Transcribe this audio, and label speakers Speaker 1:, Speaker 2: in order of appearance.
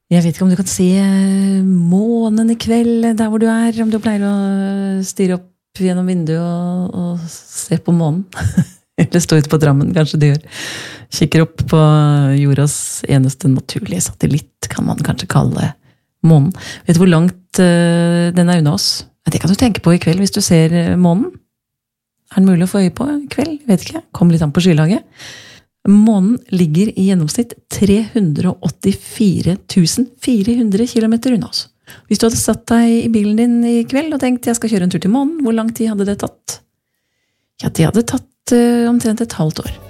Speaker 1: Jeg vet ikke om du kan se månen i kveld der hvor du er, om du pleier å stirre opp gjennom vinduet og se på månen. Eller stå ute på Drammen, kanskje du gjør. Kikker opp på jordas eneste naturlige satellitt, kan man kanskje kalle månen. Vet du hvor langt den er unna oss? Det kan du tenke på i kveld hvis du ser månen. Er den mulig å få øye på i kveld? Jeg vet ikke, kom litt an på skylaget. Månen ligger i gjennomsnitt 384 400 kilometer unna oss. Hvis du hadde satt deg i bilen din i kveld og tenkt jeg skal kjøre en tur til månen, hvor lang tid hadde det tatt? Ja, det hadde tatt omtrent et halvt år.